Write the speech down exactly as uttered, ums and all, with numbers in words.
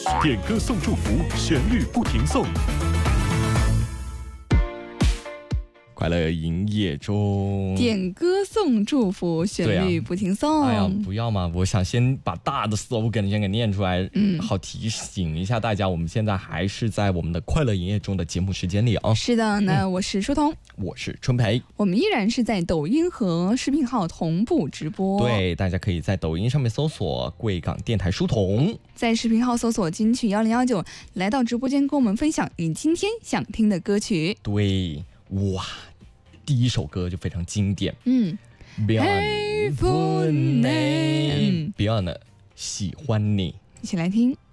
点歌送祝福，旋律不停送。快乐营业中， 点歌送祝福，旋律不停送。 哎呀，不要嘛！我想先把大的 slogan 先给念出来， 嗯， 好提醒一下大家，我们现在还是在我们的快乐营业中的节目时间里啊。 是的，那我是舒彤， 我是春培， 我们依然是在抖音和视频号同步直播。 对，大家可以在抖音上面搜索贵港电台书童， 在视频号搜索金曲幺零幺九，来到直播间跟我们分享你今天想听的歌曲。 对，哇！第一首歌就非常经典， 嗯 ，Beyond 的《喜欢你》， 一起来听。